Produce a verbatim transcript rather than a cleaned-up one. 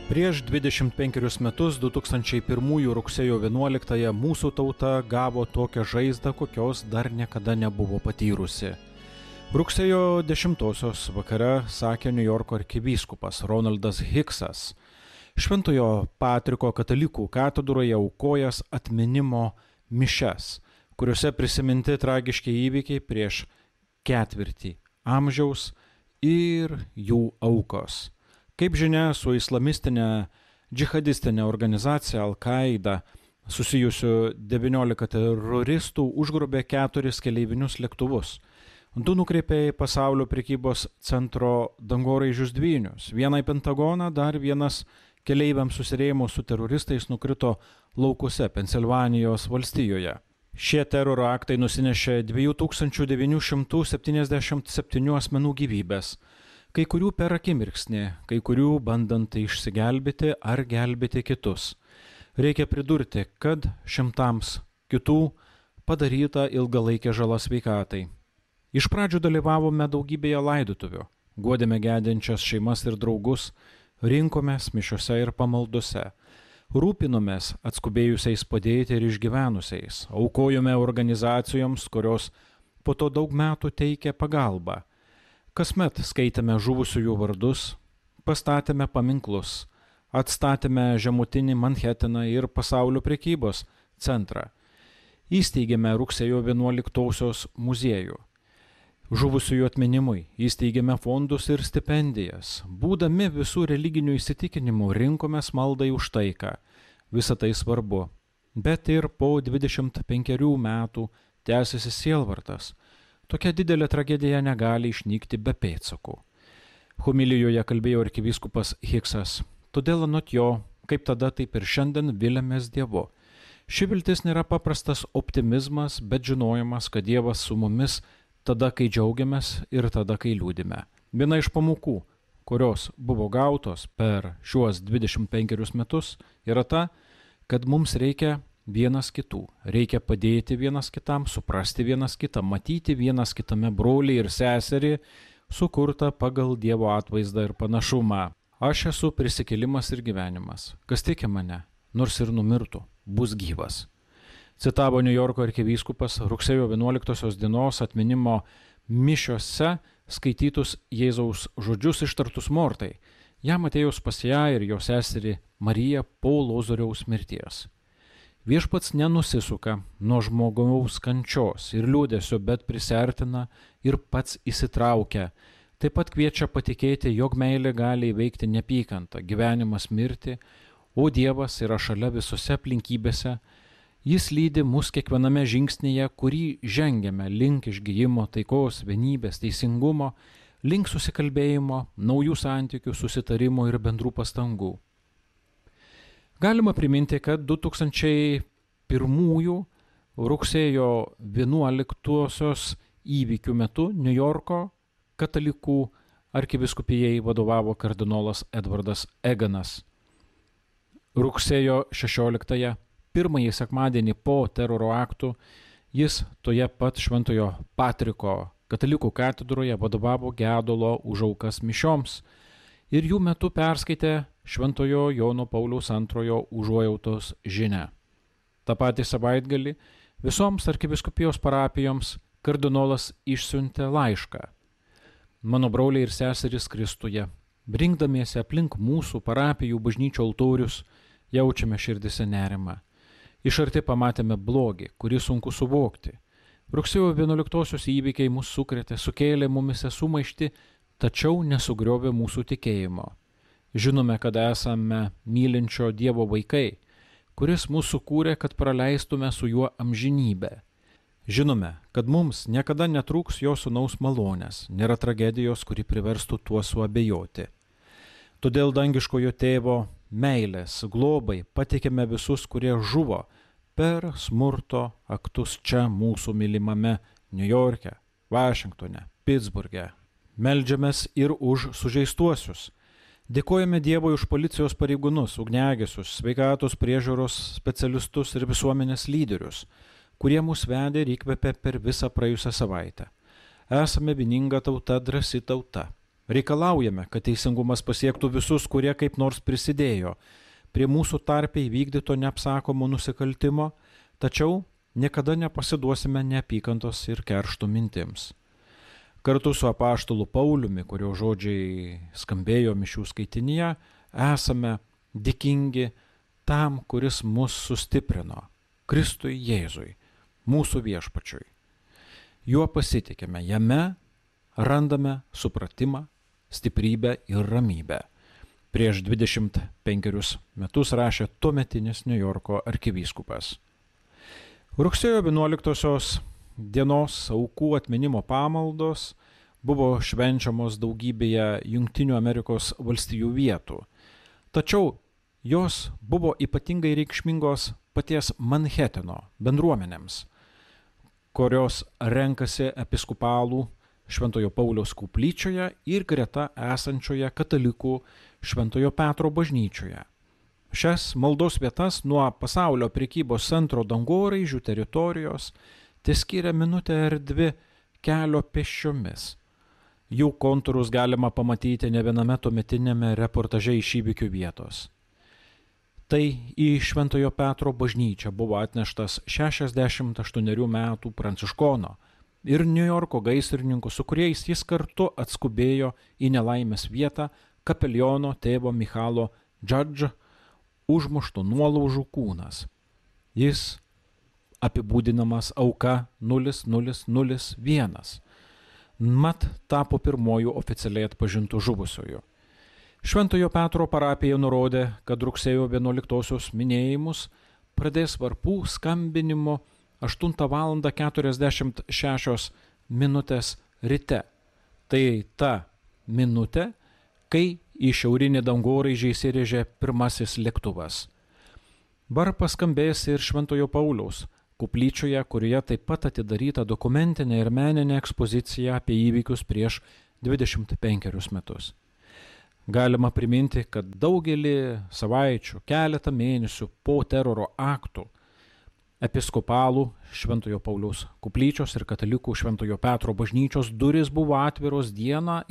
Prieš dvidešimt penkerius metus, du tūkstančiai pirmųjų rugsėjo vienuoliktąją, mūsų tauta gavo tokią žaizdą, kokios dar niekada nebuvo patyrusi. Rugsėjo dešimtosios vakare sakė Niujorko arkivyskupas Ronaldas Hicksas, Šventojo Patriko katalikų katedroje aukojęs atminimo mišias, kuriuose prisiminti tragiški įvykiai prieš ketvirtį amžiaus ir jų aukos. Kaip žinia, su islamistinė džihadistinė organizacija Al-Qaida susijusių devyniolika teroristų užgrobė keturis keleivinius lėktuvus. Du nukreipė į pasaulio prekybos centro dangoraižius dvynius. Vieną į Pentagoną, dar vienas keleiviams susirėjimus su teroristais nukrito laukuose Pensilvanijos valstijoje. Šie teroro aktai nusinešė dviejų tūkstančių devynių šimtų septyniasdešimt septynių asmenų gyvybės, kai kurių per akimirksnį, kai kurių bandant išsigelbėti ar gelbėti kitus. Reikia pridurti, kad šimtams kitų padaryta ilgalaikė žala sveikatai. Iš pradžių dalyvavome daugybėje laidotuvių, guodėme gedinčias šeimas ir draugus, rinkomės mišiose ir pamaldose, rūpinomės atskubėjusiais padėti ir išgyvenusiais, aukojome organizacijoms, kurios po to daug metų teikė pagalbą. Kasmet skaitėme žuvusiųjų vardus, pastatėme paminklus, atstatėme žemutinį Manhetaną ir pasaulio prekybos centrą. Įsteigėme rugsėjo vienuoliktosios muziejų. Žuvusiųjų atminimui įsteigėme fondus ir stipendijas. Būdami visų religinių įsitikinimų rinkomės maldai už taiką. Visa tai svarbu. Bet ir po dvidešimt penkerių metų tęsiasi sielvartas. Tokia didelė tragedija negali išnykti be pėdsakų. Homilijoje kalbėjo arkivyskupas Hicksas. Todėl anot jo, kaip tada, taip ir šiandien viliamės Dievu. Ši viltis nėra paprastas optimizmas, bet žinojimas, kad Dievas su mumis tada, kai džiaugiamės ir tada, kai liūdime. Viena iš pamokų, kurios buvo gautos per šiuos dvidešimt penkerius metus, yra ta, kad mums reikia vienas kitų. Reikia padėti vienas kitam, suprasti vienas kitą, matyti vienas kitame brolį ir seserį, sukurtą pagal Dievo atvaizdą ir panašumą. Aš esu prisikėlimas ir gyvenimas. Kas tiki mane, nors ir numirtų, bus gyvas. Citavo Niujorko arkivyskupas rugsėjo vienuoliktosios dienos atminimo mišiose skaitytus Jėzaus žodžius ištartus mortai. Jam atėjus pas ją ir jo seserį Mariją po Lozoriaus mirties. Viešpats nenusisuka nuo žmogaus kančios ir liūdesio, bet prisertina ir pats įsitraukia. Taip pat kviečia patikėti, jog meilė gali įveikti neapykantą, gyvenimas mirti, o Dievas yra šalia visose aplinkybėse. Jis lydi mus kiekviename žingsnyje, kurį žengiame link išgijimo, taikos, vienybės, teisingumo, link susikalbėjimo, naujų santykių, susitarimo ir bendrų pastangų. Galima priminti, kad du tūkstančiai pirmųjų rugsėjo vienuoliktosios įvykių metu Niujorko katalikų arkivyskupijai vadovavo kardinolas Edvardas Eganas. Rugsėjo šešioliktąją, pirmąjį sekmadienį po teroro aktų, jis toje pat Šventojo Patriko katalikų katedroje vadovavo gedulo už aukas mišioms ir jų metu perskaitė Šventojo Jono Pauliaus antrojo užuojautos žinią. Ta patį savaitgalį visoms arkivyskupijos parapijoms kardinolas išsiuntė laišką. Mano broliai ir seserys Kristuje, brinkdamiesi aplink mūsų parapijų bažnyčių altorius, jaučiame širdise nerimą. Iš arti pamatėme blogį, kurį sunku suvokti. Rugsėjo vienuoliktosios įvykiai mus sukrėtė, sukėlė mumise sumaištį, tačiau nesugriovė mūsų tikėjimo. Žinome, kad esame mylinčio Dievo vaikai, kuris mūsų sukūrė, kad praleistume su juo amžinybę. Žinome, kad mums niekada netrūks jo sūnaus malonės, nėra tragedijos, kuri priverstų tuo suabejoti. Todėl dangiškojo tėvo meilės globai patikėme visus, kurie žuvo per smurto aktus čia mūsų mylimame Niujorke, Vašingtone, Pitsburge. Meldžiamės ir už sužeistuosius. Dėkojame Dievui už policijos pareigūnus, ugniagesius, sveikatos priežiūros specialistus ir visuomenės lyderius, kurie mus vedė ir įkvėpė per visą praėjusią savaitę. Esame vieninga tauta, drąsi tauta. Reikalaujame, kad teisingumas pasiektų visus, kurie kaip nors prisidėjo prie mūsų tarpe įvykdyto neapsakomo nusikaltimo, tačiau niekada nepasiduosime neapykantos ir keršto mintims. Kartu su apaštalu Pauliumi, kurio žodžiai skambėjo mišių skaitinyje, esame dėkingi tam, kuris mus sustiprino, Kristui Jėzui, mūsų viešpačiui. Juo pasitikime, jame randame supratimą, stiprybę ir ramybę. Prieš dvidešimt penkerius metus rašė tuometinis Niujorko arkivyskupas. Rugsėjo vienuoliktosios dienos aukų atminimo pamaldos buvo švenčiamos daugybėje Jungtinių Amerikos valstijų vietų, tačiau jos buvo ypatingai reikšmingos paties Manheteno bendruomenėms, kurios renkasi episkopalų Šventojo Pauliaus koplyčioje ir greta esančioje katalikų Šventojo Petro bažnyčioje. Šias maldos vietas nuo pasaulio prekybos centro dangoraižių teritorijos teskiria minutė ar dvi kelio pėsčiomis. Jų kontūrus galima pamatyti ne viename tuometiniame reportaže iš įvykių vietos. Tai į Šventojo Petro bažnyčią buvo atneštas šešiasdešimt aštuonerių metų pranciškono ir Niujorko gaisrininkų, su kuriais jis kartu atskubėjo į nelaimės vietą kapeliono tėvo Michalo Džadž užmuštų nuolaužų kūnas. Jis apibūdinamas auka nulis nulis nulis vienas, mat tapo pirmojų oficialiai atpažintų žuvusiųjų. Šventojo Petro parapija nurodė, kad rugsėjo vienuoliktosios minėjimus pradės varpų skambinimu aštuntą valandą keturiasdešimt šešios minutės ryte. Tai ta minutė, kai į šiaurinį dangoraižį įsirėžė pirmasis lėktuvas. Varpas skambės ir Šventojo Pauliaus koplyčioje, kurioje taip pat atidaryta dokumentinė ir meninė ekspozicija apie įvykius prieš dvidešimt penkerius metus. Galima priminti, kad daugelį savaičių, keletą mėnesių po teroro aktų episkopalų Šventojo Pauliaus koplyčios ir katalikų Šventojo Petro bažnyčios durys buvo atviros dieną